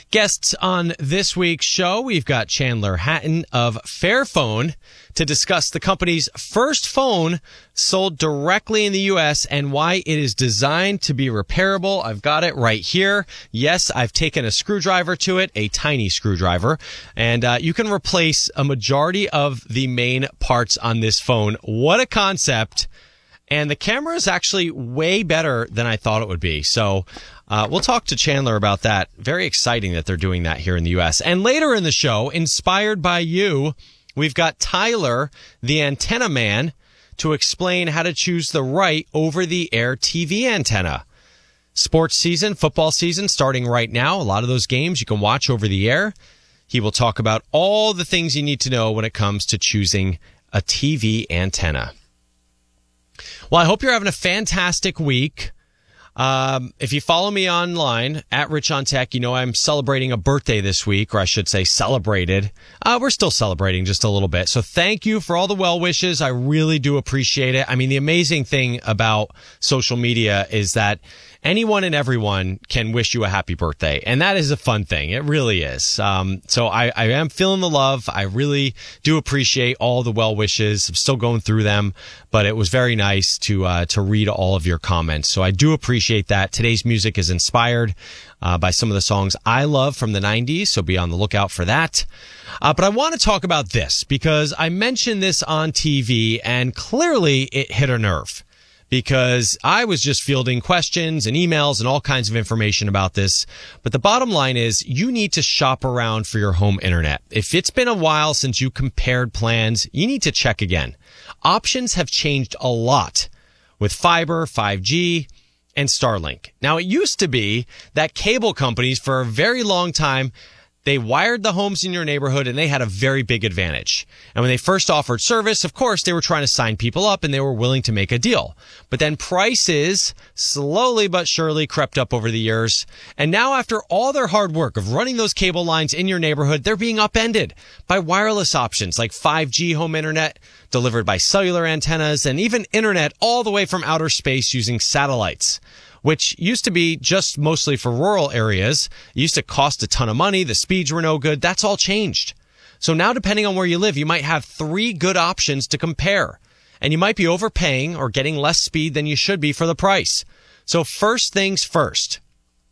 Guests on this week's show, we've got Chandler Hatton of Fairphone to discuss the company's first phone sold directly in the U.S. and why it is designed to be repairable. I've got it right here. Yes, I've taken a screwdriver to it, a tiny screwdriver, and you can replace a majority of the main parts on this phone. What a concept. And the camera is actually way better than I thought it would be. So we'll talk to Chandler about that. Very exciting that they're doing that here in the U.S. And later in the show, inspired by you, we've got Tyler, the antenna man, to explain how to choose the right over-the-air TV antenna. Sports season, football season, starting right now. A lot of those games you can watch over the air. He will talk about all the things you need to know when it comes to choosing a TV antenna. Well, I hope you're having a fantastic week. If you follow me online at Rich on Tech, you know I'm celebrating a birthday this week, or I should say celebrated. We're still celebrating just a little bit. So thank you for all the well wishes. I really do appreciate it. I mean, the amazing thing about social media is that anyone and everyone can wish you a happy birthday. And that is a fun thing. It really is. So I am feeling the love. I really do appreciate all the well wishes. I'm still going through them, but it was very nice to read all of your comments. So I do appreciate that. Today's music is inspired by some of the songs I love from the 90s. So be on the lookout for that. But I want to talk about this because I mentioned this on TV and clearly it hit a nerve. Because I was just fielding questions and emails and all kinds of information about this. But the bottom line is you need to shop around for your home internet. If it's been a while since you compared plans, you need to check again. Options have changed a lot with fiber, 5G, and Starlink. Now, it used to be that cable companies for a very long time, they wired the homes in your neighborhood and they had a very big advantage. And when they first offered service, of course, they were trying to sign people up and they were willing to make a deal. But then prices slowly but surely crept up over the years. And now after all their hard work of running those cable lines in your neighborhood, they're being upended by wireless options like 5G home internet delivered by cellular antennas and even internet all the way from outer space using satellites, which used to be just mostly for rural areas. It used to cost a ton of money. The speeds were no good. That's all changed. So now, depending on where you live, you might have 3 good options to compare. And you might be overpaying or getting less speed than you should be for the price. So first things first,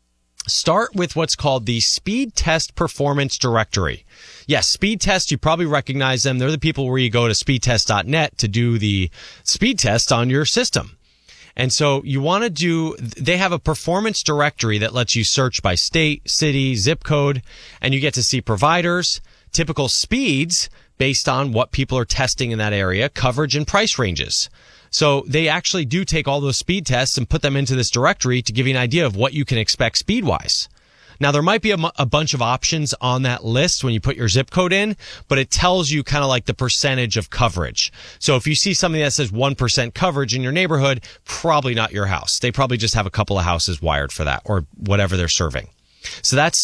start with what's called the Speed Test Performance Directory. Yes, Speed Test, you probably recognize them. They're the people where you go to speedtest.net to do the speed test on your system. And so you want to they have a performance directory that lets you search by state, city, zip code, and you get to see providers, typical speeds based on what people are testing in that area, coverage and price ranges. So they actually do take all those speed tests and put them into this directory to give you an idea of what you can expect speed-wise. Now, there might be a bunch of options on that list when you put your zip code in, but it tells you kind of like the percentage of coverage. So if you see something that says 1% coverage in your neighborhood, probably not your house. They probably just have a couple of houses wired for that or whatever they're serving. So that's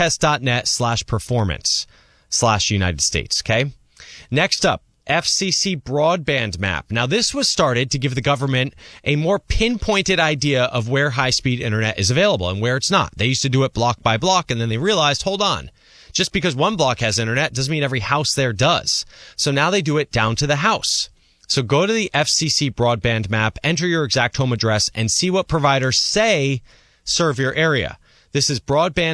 speedtest.net/performance/United States. Okay. Next up, FCC broadband map. Now, this was started to give the government a more pinpointed idea of where high-speed internet is available and where it's not. They used to do it block by block, and then they realized, hold on, just because one block has internet doesn't mean every house there does. So now they do it down to the house. So go to the FCC broadband map, enter your exact home address, and see what providers say serve your area. This is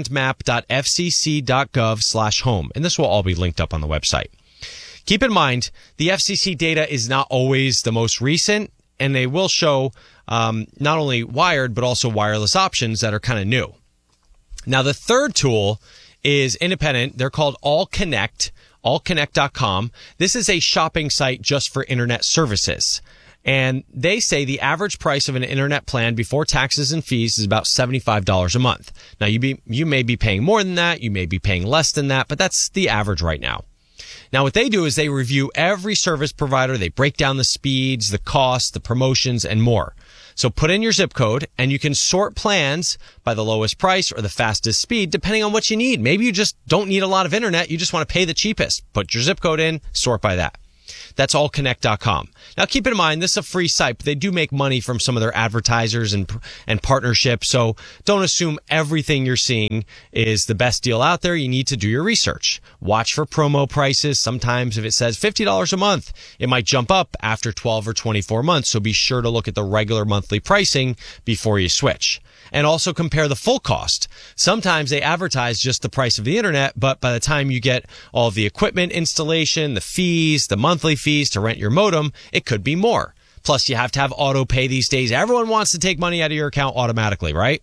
broadbandmap.fcc.gov/home, and this will all be linked up on the website. Keep in mind, the FCC data is not always the most recent, and they will show not only wired, but also wireless options that are kind of new. Now, the third tool is independent. They're called AllConnect, allconnect.com. This is a shopping site just for internet services. And they say the average price of an internet plan before taxes and fees is about $75 a month. Now, you may be paying more than that. You may be paying less than that, but that's the average right now. Now, what they do is they review every service provider. They break down the speeds, the costs, the promotions, and more. So put in your zip code, and you can sort plans by the lowest price or the fastest speed, depending on what you need. Maybe you just don't need a lot of internet. You just want to pay the cheapest. Put your zip code in, sort by that. That's allconnect.com. Now, keep in mind, this is a free site, but they do make money from some of their advertisers and partnerships. So don't assume everything you're seeing is the best deal out there. You need to do your research. Watch for promo prices. Sometimes if it says $50 a month, it might jump up after 12 or 24 months. So be sure to look at the regular monthly pricing before you switch. And also compare the full cost. Sometimes they advertise just the price of the internet, but by the time you get all of the equipment installation, the fees, the monthly fees to rent your modem, it could be more. Plus, you have to have auto pay these days. Everyone wants to take money out of your account automatically, right?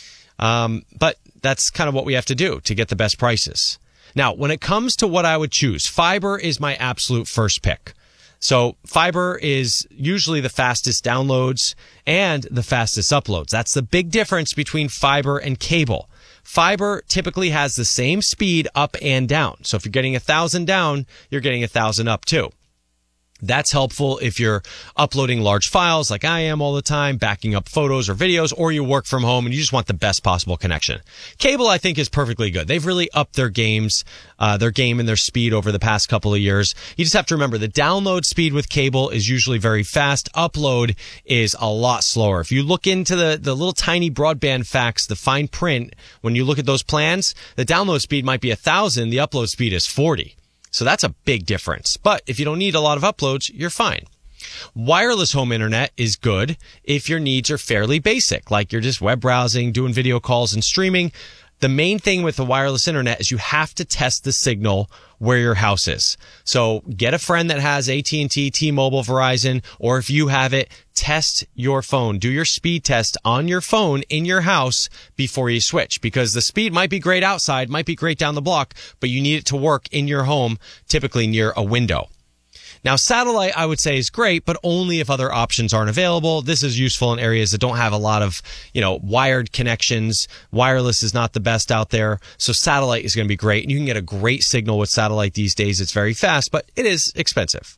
But that's kind of what we have to do to get the best prices. Now, when it comes to what I would choose, fiber is my absolute first pick. So fiber is usually the fastest downloads and the fastest uploads. That's the big difference between fiber and cable. Fiber typically has the same speed up and down. So if you're getting 1,000 down, you're getting 1,000 up too. That's helpful if you're uploading large files like I am all the time, backing up photos or videos, or you work from home and you just want the best possible connection. Cable, I think, is perfectly good. They've really upped their game and their speed over the past couple of years. You just have to remember the download speed with cable is usually very fast. Upload is a lot slower. If you look into the little tiny broadband facts, the fine print, when you look at those plans, the download speed might be 1,000. The upload speed is 40. So that's a big difference. But if you don't need a lot of uploads, you're fine. Wireless home internet is good if your needs are fairly basic, like you're just web browsing, doing video calls and streaming. The main thing with the wireless internet is you have to test the signal where your house is. So get a friend that has AT&T, T-Mobile, Verizon, or if you have it, test your phone. Do your speed test on your phone in your house before you switch, because the speed might be great outside, might be great down the block, but you need it to work in your home, typically near a window. Now, satellite, I would say, is great, but only if other options aren't available. This is useful in areas that don't have a lot of, wired connections. Wireless is not the best out there. So satellite is going to be great. And you can get a great signal with satellite these days. It's very fast, but it is expensive.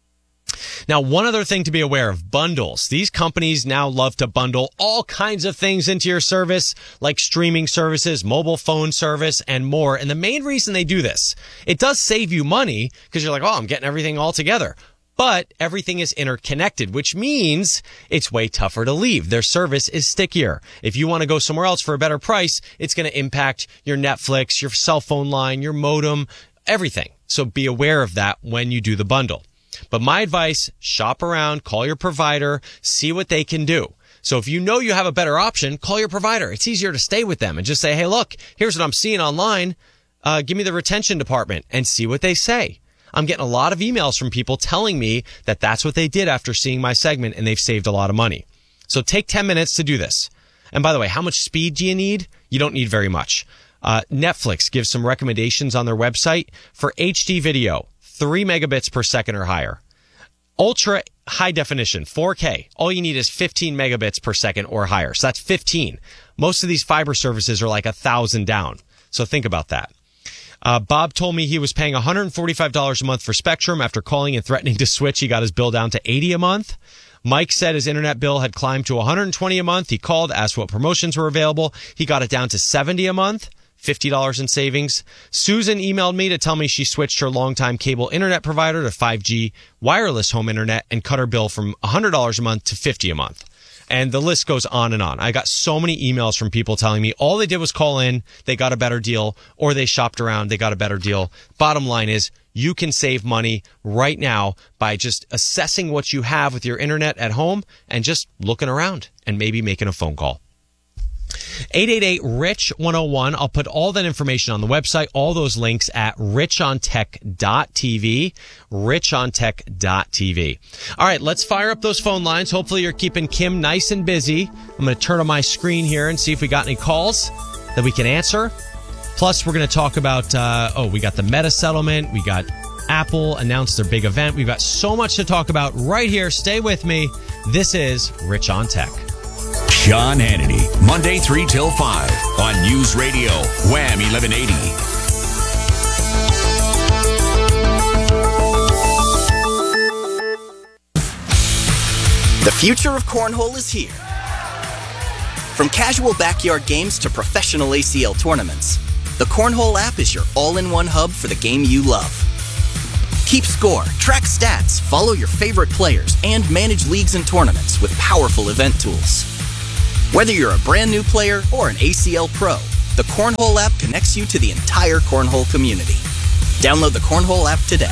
Now, one other thing to be aware of, bundles. These companies now love to bundle all kinds of things into your service, like streaming services, mobile phone service, and more. And the main reason they do this, it does save you money because you're like, oh, I'm getting everything all together. But everything is interconnected, which means it's way tougher to leave. Their service is stickier. If you want to go somewhere else for a better price, it's going to impact your Netflix, your cell phone line, your modem, everything. So be aware of that when you do the bundle. But my advice, shop around, call your provider, see what they can do. So if you know you have a better option, call your provider. It's easier to stay with them and just say, hey, look, here's what I'm seeing online. Give me the retention department and see what they say. I'm getting a lot of emails from people telling me that that's what they did after seeing my segment and they've saved a lot of money. So take 10 minutes to do this. And by the way, how much speed do you need? You don't need very much. Netflix gives some recommendations on their website for HD video. 3 megabits per second or higher. Ultra high definition, 4K. All you need is 15 megabits per second or higher. So that's 15. Most of these fiber services are like 1,000 down. So think about that. Bob told me he was paying $145 a month for Spectrum. After calling and threatening to switch, he got his bill down to $80 a month. Mike said his internet bill had climbed to $120 a month. He called, asked what promotions were available. He got it down to $70 a month. $50 in savings. Susan emailed me to tell me she switched her longtime cable internet provider to 5G wireless home internet and cut her bill from $100 a month to $50 a month. And the list goes on and on. I got so many emails from people telling me all they did was call in, they got a better deal, or they shopped around, they got a better deal. Bottom line is, you can save money right now by just assessing what you have with your internet at home and just looking around and maybe making a phone call. 888-RICH-101. I'll put all that information on the website, all those links at richontech.tv, richontech.tv. All right, let's fire up those phone lines. Hopefully you're keeping Kim nice and busy. I'm going to turn on my screen here and see if we got any calls that we can answer. Plus, we're going to talk about, we got the Meta settlement. We got Apple announced their big event. We've got so much to talk about right here. Stay with me. This is Rich on Tech. Sean Hannity, Monday 3 till 5 on News Radio, Wham 1180. The future of cornhole is here. From casual backyard games to professional ACL tournaments, the Cornhole app is your all-in-one hub for the game you love. Keep score, track stats, follow your favorite players, and manage leagues and tournaments with powerful event tools. Whether you're a brand new player or an ACL pro, the Cornhole app connects you to the entire Cornhole community. Download the Cornhole app today.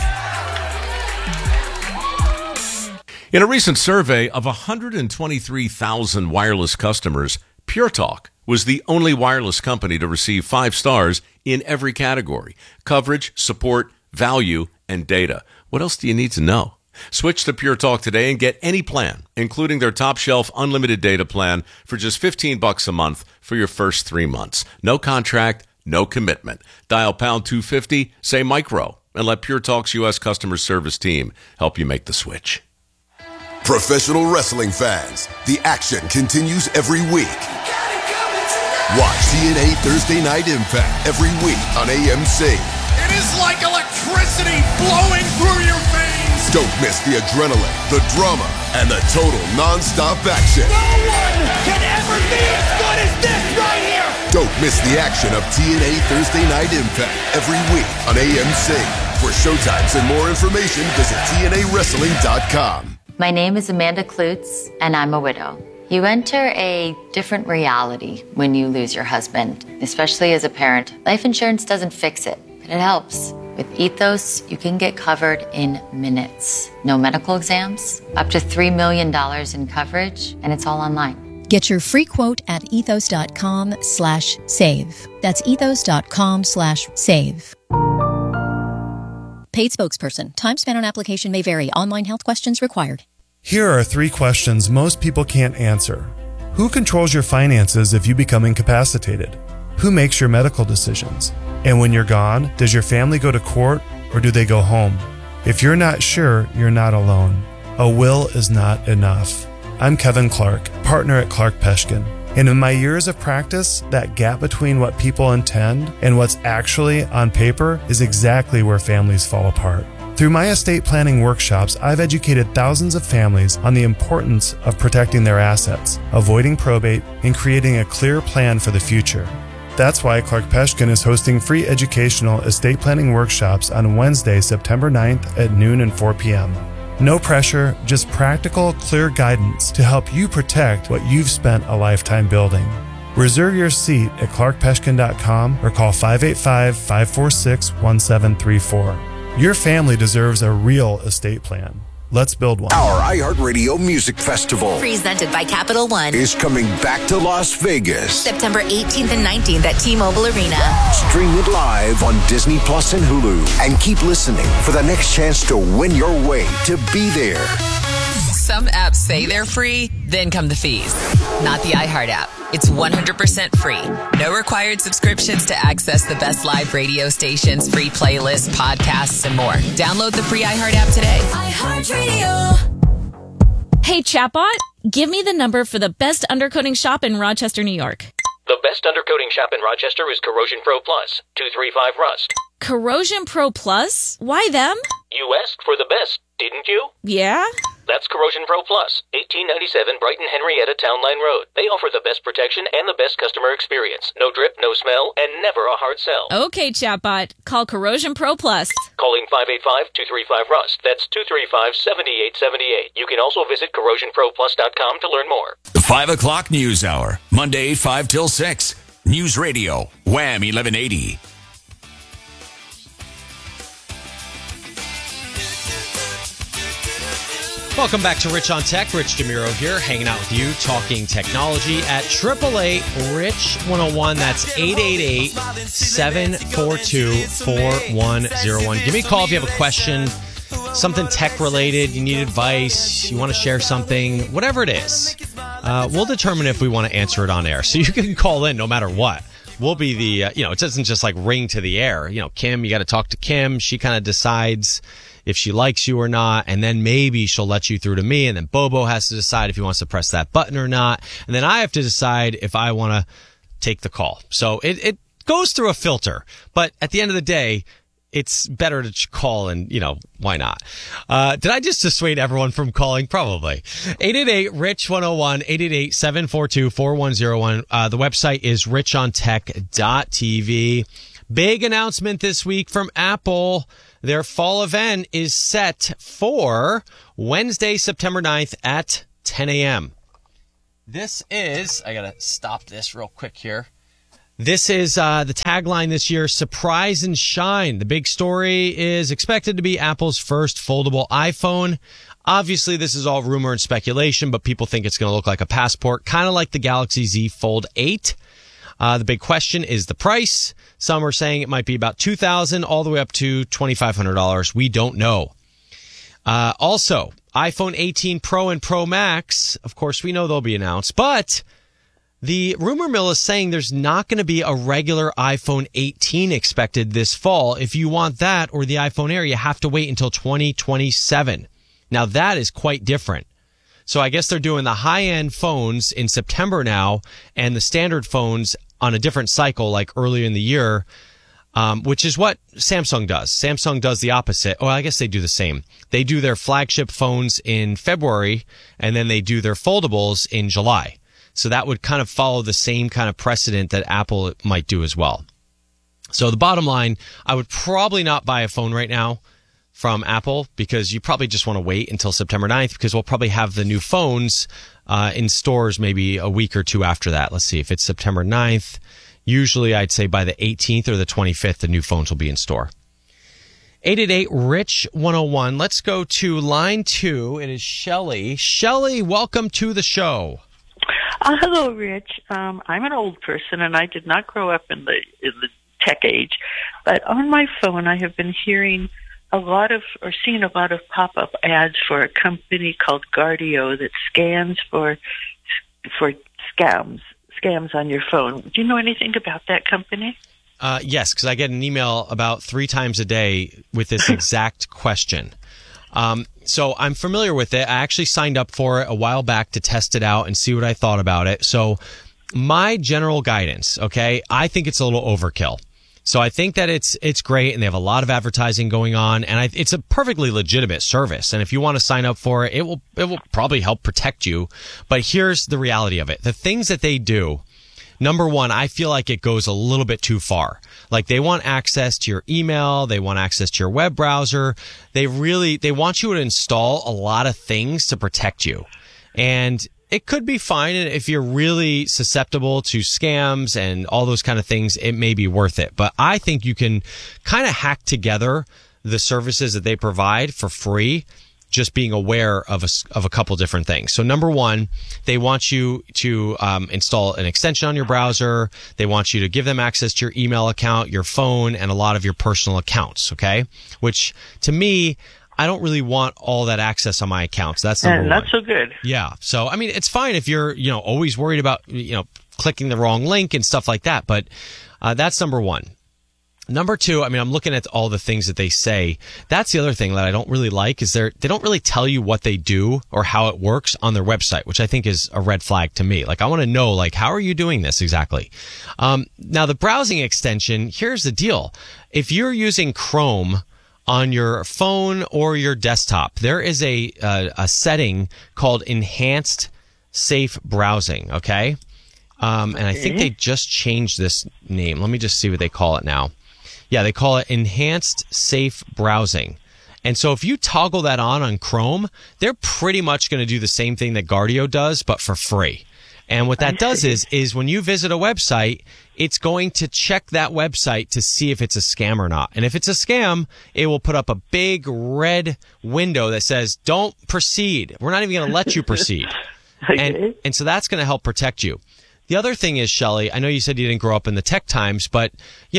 In a recent survey of 123,000 wireless customers, Pure Talk was the only wireless company to receive 5 stars in every category: coverage, support, value, and data. What else do you need to know? Switch to Pure Talk today and get any plan, including their top shelf unlimited data plan for just $15 a month for your first 3 months. No contract, no commitment. Dial pound 250, say micro, and let Pure Talk's U.S. customer service team help you make the switch. Professional wrestling fans, the action continues every week. Watch TNA Thursday Night Impact every week on AMC. It is like electricity flowing through your veins. Don't miss the adrenaline, the drama, and the total non-stop action. No one can ever be as good as this right here. Don't miss the action of TNA Thursday Night Impact every week on AMC. For showtimes and more information, visit TNAWrestling.com. My name is Amanda Klutz, and I'm a widow. You enter a different reality when you lose your husband, especially as a parent. Life insurance doesn't fix it, but it helps. With Ethos, you can get covered in minutes. No medical exams, up to $3 million in coverage, and it's all online. Get your free quote at ethos.com/save. That's ethos.com/save. Paid spokesperson. Time spent on application may vary. Online health questions required. Here are 3 questions most people can't answer. Who controls your finances if you become incapacitated? Who makes your medical decisions? And when you're gone, does your family go to court or do they go home? If you're not sure, you're not alone. A will is not enough. I'm Kevin Clark, partner at Clark Peshkin. And in my years of practice, that gap between what people intend and what's actually on paper is exactly where families fall apart. Through my estate planning workshops, I've educated thousands of families on the importance of protecting their assets, avoiding probate, and creating a clear plan for the future. That's why Clark Peshkin is hosting free educational estate planning workshops on Wednesday, September 9th at noon and 4 p.m. No pressure, just practical, clear guidance to help you protect what you've spent a lifetime building. Reserve your seat at clarkpeshkin.com or call 585-546-1734. Your family deserves a real estate plan. Let's build one. Our iHeartRadio Music Festival, presented by Capital One, is coming back to Las Vegas. September 18th and 19th at T-Mobile Arena. Stream it live on Disney Plus and Hulu. And keep listening for the next chance to win your way to be there. Some apps say they're free, then come the fees. Not the iHeart app. It's 100% free. No required subscriptions to access the best live radio stations, free playlists, podcasts, and more. Download the free iHeart app today. iHeartRadio. Hey, chatbot, give me the number for the best undercoating shop in Rochester, New York. The best undercoating shop in Rochester is Corrosion Pro Plus, 235 Rust. Corrosion Pro Plus? Why them? You asked for the best, didn't you? Yeah? That's Corrosion Pro Plus, 1897 Brighton Henrietta Town Line Road. They offer the best protection and the best customer experience. No drip, no smell, and never a hard sell. Okay, chatbot. Call Corrosion Pro Plus. Calling 585-235-RUST. That's 235-7878. You can also visit corrosionproplus.com to learn more. The 5 o'clock news hour, Monday 5 till 6. News Radio, Wham 1180. Welcome back to Rich on Tech. Rich DeMuro here, hanging out with you, talking technology at 888-RICH-101. That's 888-742-4101. Give me a call if you have a question, something tech-related, you need advice, you want to share something, whatever it is. We'll determine if we want to answer it on air. So you can call in no matter what. We'll be the, it doesn't just like ring to the air. Kim, you got to talk to Kim. She kind of decides if she likes you or not, and then maybe she'll let you through to me, and then Bobo has to decide if he wants to press that button or not, and then I have to decide if I want to take the call. So it goes through a filter, but at the end of the day, it's better to call and, why not? Did I just dissuade everyone from calling? Probably. 888-RICH-101, 888-742-4101. The website is richontech.tv. Big announcement this week from Apple. Their fall event is set for Wednesday, September 9th at 10 a.m. This is, I got to stop this real quick here. This is the tagline this year, Surprise and Shine. The big story is expected to be Apple's first foldable iPhone. Obviously, this is all rumor and speculation, but people think it's going to look like a passport, kind of like the Galaxy Z Fold 8. The big question is the price. Some are saying it might be about $2,000 all the way up to $2,500. We don't know. Also, iPhone 18 Pro and Pro Max, of course, we know they'll be announced, but the rumor mill is saying there's not going to be a regular iPhone 18 expected this fall. If you want that or the iPhone Air, you have to wait until 2027. Now, that is quite different. So I guess they're doing the high-end phones in September now and the standard phones on a different cycle, like earlier in the year, which is what Samsung does. Samsung does the opposite. Oh, I guess they do the same. They do their flagship phones in February, and then they do their foldables in July. So that would kind of follow the same kind of precedent that Apple might do as well. So the bottom line, I would probably not buy a phone right now from Apple because you probably just want to wait until September 9th because we'll probably have the new phones in stores maybe a week or two after that. Let's see, if it's September 9th, usually I'd say by the 18th or the 25th, the new phones will be in store. 888-RICH-101. Let's go to line 2. It is Shelley. Shelley, welcome to the show. Hello, Rich. I'm an old person, and I did not grow up in the tech age. But on my phone, I have been hearing seeing a lot of pop-up ads for a company called Guardio that scans for scams on your phone. Do you know anything about that company? Yes, because I get an email about 3 times a day with this exact question. So I'm familiar with it. I actually signed up for it a while back to test it out and see what I thought about it. So my general guidance, okay, I think it's a little overkill. So I think that it's great, and they have a lot of advertising going on, and it's a perfectly legitimate service. And if you want to sign up for it, it will probably help protect you. But here's the reality of it: the things that they do. Number one, I feel like it goes a little bit too far. Like they want access to your email, they want access to your web browser. They want you to install a lot of things to protect you. And it could be fine if you're really susceptible to scams and all those kind of things. It may be worth it. But I think you can kind of hack together the services that they provide for free, just being aware of a couple different things. So number one, they want you to install an extension on your browser. They want you to give them access to your email account, your phone, and a lot of your personal accounts. Okay, which to me, I don't really want all that access on my accounts. That's number one. Not so good. Yeah. So, I mean, it's fine if you're, always worried about, clicking the wrong link and stuff like that. But that's number one. Number two, I mean, I'm looking at all the things that they say. That's the other thing that I don't really like is they don't really tell you what they do or how it works on their website, which I think is a red flag to me. Like, I want to know, like, how are you doing this exactly? Now, the browsing extension, here's the deal. If you're using Chrome on your phone or your desktop, there is a setting called Enhanced Safe Browsing, okay? And I think they just changed this name. Let me just see what they call it now. Yeah, they call it Enhanced Safe Browsing. And so if you toggle that on Chrome, they're pretty much going to do the same thing that Guardio does, but for free. And what that does is when you visit a website, it's going to check that website to see if it's a scam or not. And if it's a scam, it will put up a big red window that says, don't proceed. We're not even going to let you proceed. Okay. And so that's going to help protect you. The other thing is, Shelley, I know you said you didn't grow up in the tech times, but,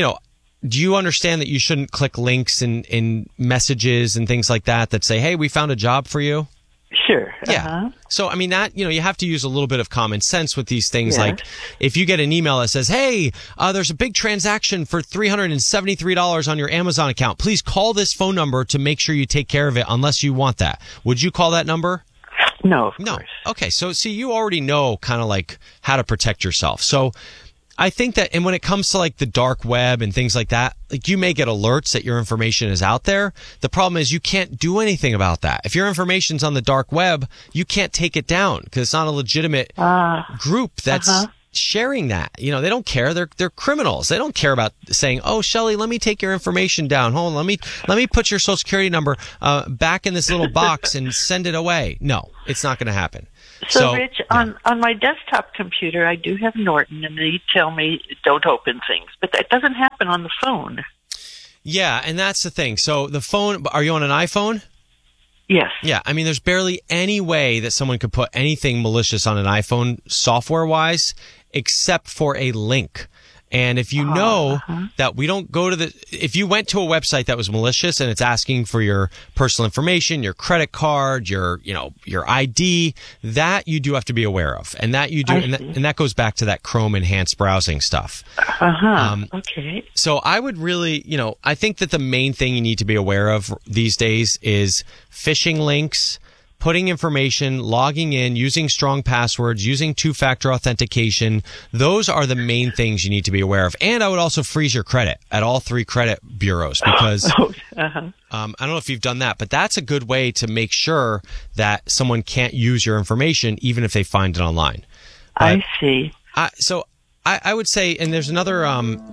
do you understand that you shouldn't click links in messages and things like that say, hey, we found a job for you? Sure. Yeah. So, I mean, that, you have to use a little bit of common sense with these things. Yeah. Like if you get an email that says, hey, there's a big transaction for $373 on your Amazon account. Please call this phone number to make sure you take care of it unless you want that. Would you call that number? No, of course. Okay. So, see, you already know kind of like how to protect yourself. So I think that, and when it comes to like the dark web and things like that, like you may get alerts that your information is out there. The problem is you can't do anything about that. If your information's on the dark web, you can't take it down because it's not a legitimate group that's sharing that. You know, they don't care. They're criminals. They don't care about saying, "Oh, Shelley, let me take your information down. Hold on, let me put your social security number back in this little box and send it away." No, it's not going to happen. So Rich, on my desktop computer, I do have Norton, and they tell me don't open things, but that doesn't happen on the phone. Yeah, and that's the thing. So the phone, are you on an iPhone? Yes. Yeah, I mean, there's barely any way that someone could put anything malicious on an iPhone software-wise except for a link. And if you know that we don't go to if you went to a website that was malicious and it's asking for your personal information, your credit card, your ID, that you do have to be aware of. And that you do, and that goes back to that Chrome enhanced browsing stuff. Okay. So I would really, I think that the main thing you need to be aware of these days is phishing links, putting information, logging in, using strong passwords, using two-factor authentication. Those are the main things you need to be aware of. And I would also freeze your credit at all 3 credit bureaus because I don't know if you've done that, but that's a good way to make sure that someone can't use your information even if they find it online. I see. So I would say, and there's another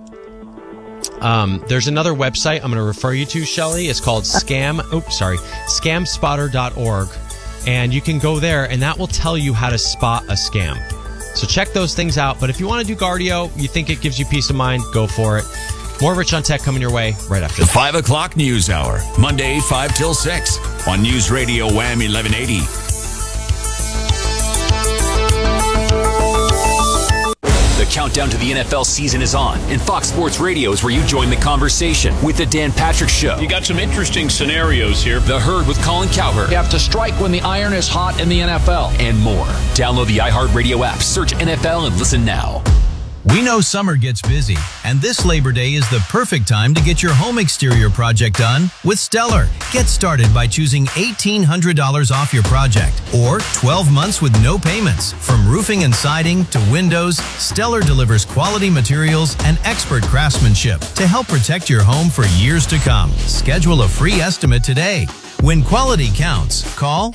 website I'm going to refer you to, Shelley. It's called scamspotter.org. And you can go there, and that will tell you how to spot a scam. So check those things out. But if you want to do Guardio, you think it gives you peace of mind, go for it. More Rich on Tech coming your way right after the 5 o'clock news hour, Monday 5 till 6 on News Radio Wham 1180. The countdown to the NFL season is on, and Fox Sports Radio is where you join the conversation with the Dan Patrick Show. You got some interesting scenarios here. The Herd with Colin Cowherd. You have to strike when the iron is hot in the NFL. And more. Download the iHeartRadio app, search NFL, and listen now. We know summer gets busy, and this Labor Day is the perfect time to get your home exterior project done with Stellar. Get started by choosing $1,800 off your project or 12 months with no payments. From roofing and siding to windows, Stellar delivers quality materials and expert craftsmanship to help protect your home for years to come. Schedule a free estimate today. When quality counts, call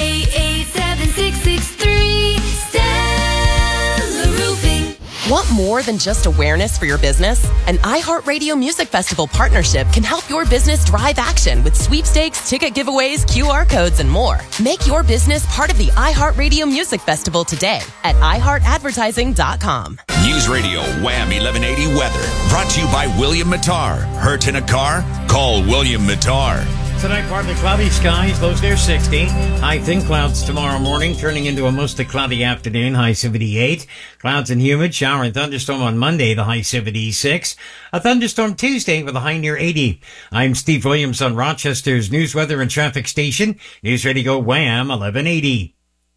888-7663. Stellar Roofing. Want more than just awareness for your business? An iHeartRadio Music Festival partnership can help your business drive action with sweepstakes, ticket giveaways, QR codes, and more. Make your business part of the iHeartRadio Music Festival today at iHeartAdvertising.com. News Radio Wham 1180 weather brought to you by William Mattar. Hurt in a car? Call William Mattar. Tonight, partly cloudy skies, lows near 60. High thin clouds tomorrow morning, turning into a mostly cloudy afternoon, high 78. Clouds and humid, shower and thunderstorm on Monday, the high 76. A thunderstorm Tuesday with a high near 80. I'm Steve Williams on Rochester's news, weather, and traffic station. News Radio Wham 1180.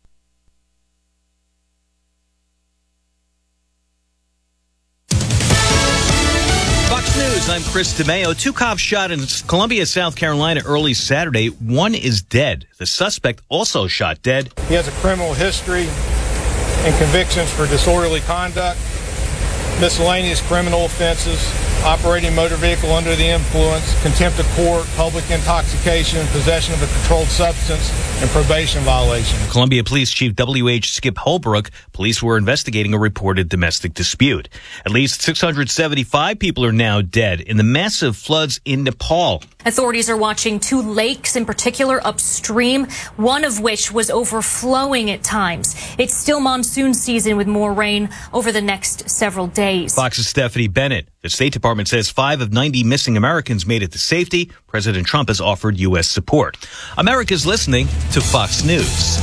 I'm Chris DeMeo. 2 cops shot in Columbia, South Carolina early Saturday. 1 is dead. The suspect also shot dead. He has a criminal history and convictions for disorderly conduct, miscellaneous criminal offenses, operating motor vehicle under the influence, contempt of court, public intoxication, possession of a controlled substance, and probation violation. Columbia Police Chief W.H. Skip Holbrook, police were investigating a reported domestic dispute. At least 675 people are now dead in the massive floods in Nepal. Authorities are watching 2 lakes in particular upstream, one of which was overflowing at times. It's still monsoon season with more rain over the next several days. Fox's Stephanie Bennett. The State Department says 5 of 90 missing Americans made it to safety. President Trump has offered U.S. support. America's listening to Fox News.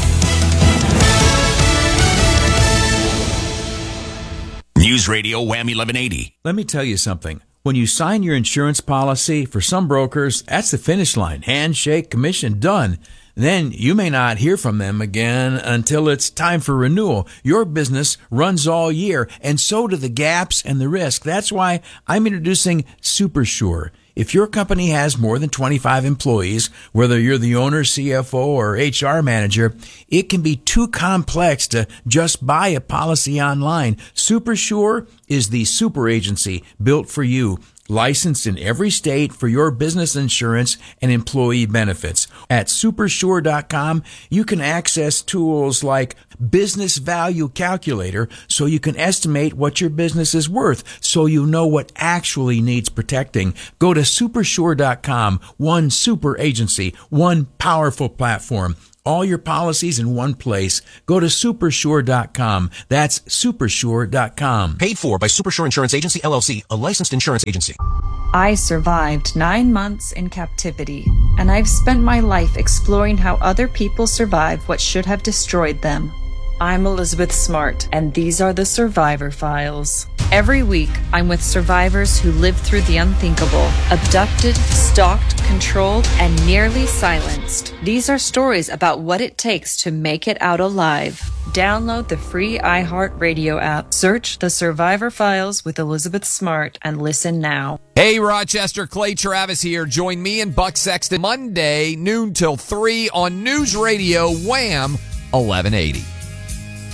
News Radio Wham 1180. Let me tell you something. When you sign your insurance policy, for some brokers, that's the finish line. Handshake, commission, done. Then you may not hear from them again until it's time for renewal. Your business runs all year, and so do the gaps and the risk. That's why I'm introducing SuperSure. If your company has more than 25 employees, whether you're the owner, CFO, or HR manager, it can be too complex to just buy a policy online. SuperSure is the super agency built for you, licensed in every state for your business insurance and employee benefits. At Supersure.com, you can access tools like Business Value Calculator so you can estimate what your business is worth so you know what actually needs protecting. Go to Supersure.com, one super agency, one powerful platform. All your policies in one place. Go to Supersure.com. That's Supersure.com. Paid for by Supersure Insurance Agency, LLC, a licensed insurance agency. I survived 9 months in captivity, and I've spent my life exploring how other people survive what should have destroyed them. I'm Elizabeth Smart, and these are the Survivor Files. Every week, I'm with survivors who lived through the unthinkable, abducted, stalked, controlled, and nearly silenced. These are stories about what it takes to make it out alive. Download the free iHeartRadio app. Search The Survivor Files with Elizabeth Smart and listen now. Hey, Rochester, Clay Travis here. Join me and Buck Sexton Monday, noon till 3 on News Radio Wham 1180.